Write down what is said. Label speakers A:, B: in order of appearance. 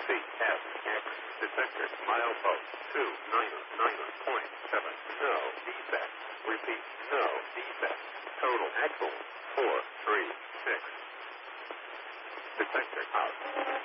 A: CFX detected milepost 299.7. No defects. Repeat, no defects. Total axle 4.